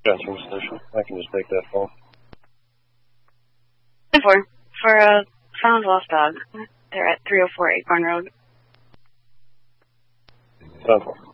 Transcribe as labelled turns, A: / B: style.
A: Transfer station. I can just take that phone.
B: 10-4. For a found lost dog. They're at 304 Acorn Road.
A: 10-4.